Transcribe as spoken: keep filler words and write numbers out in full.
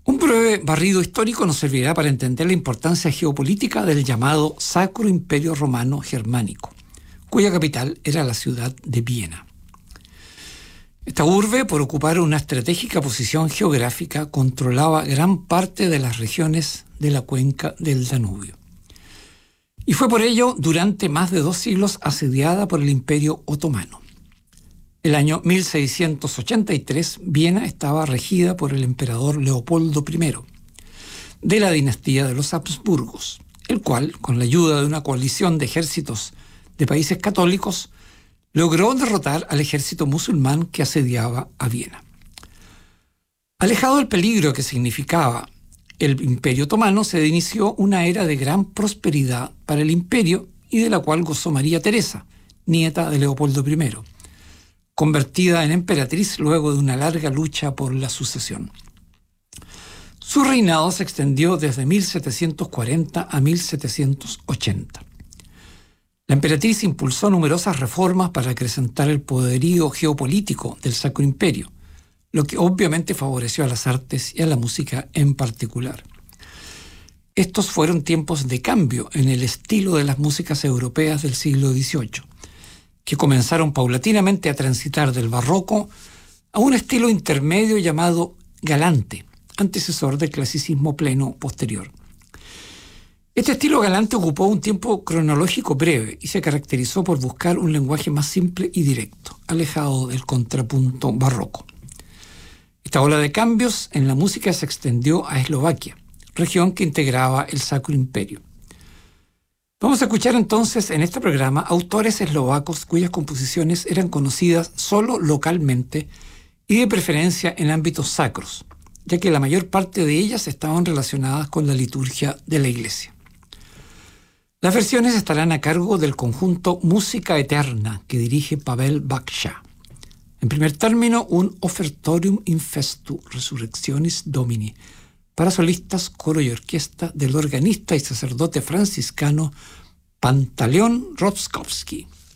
Un breve barrido histórico nos servirá para entender la importancia geopolítica del llamado Sacro Imperio Romano Germánico, cuya capital era la ciudad de Viena. Esta urbe, por ocupar una estratégica posición geográfica, controlaba gran parte de las regiones de la cuenca del Danubio. Y fue por ello, durante más de dos siglos, asediada por el Imperio Otomano. El año mil seiscientos ochenta y tres, Viena estaba regida por el emperador Leopoldo primero, de la dinastía de los Habsburgos, el cual, con la ayuda de una coalición de ejércitos de países católicos, logró derrotar al ejército musulmán que asediaba a Viena. Alejado del peligro que significaba el Imperio Otomano, se inició una era de gran prosperidad para el imperio y de la cual gozó María Teresa, nieta de Leopoldo primero, convertida en emperatriz luego de una larga lucha por la sucesión. Su reinado se extendió desde mil setecientos cuarenta a mil setecientos ochenta. La emperatriz impulsó numerosas reformas para acrecentar el poderío geopolítico del Sacro Imperio, lo que obviamente favoreció a las artes y a la música en particular. Estos fueron tiempos de cambio en el estilo de las músicas europeas del siglo dieciocho, que comenzaron paulatinamente a transitar del barroco a un estilo intermedio llamado galante, antecesor del clasicismo pleno posterior. Este estilo galante ocupó un tiempo cronológico breve y se caracterizó por buscar un lenguaje más simple y directo, alejado del contrapunto barroco. Esta ola de cambios en la música se extendió a Eslovaquia, región que integraba el Sacro Imperio. Vamos a escuchar entonces en este programa autores eslovacos cuyas composiciones eran conocidas solo localmente y de preferencia en ámbitos sacros, ya que la mayor parte de ellas estaban relacionadas con la liturgia de la Iglesia. Las versiones estarán a cargo del conjunto Música Eterna, que dirige Pavel Baksha. En primer término, un Offertorium in Festu Resurrectionis Domini, para solistas, coro y orquesta del organista y sacerdote franciscano Pantaleón Rostkowski.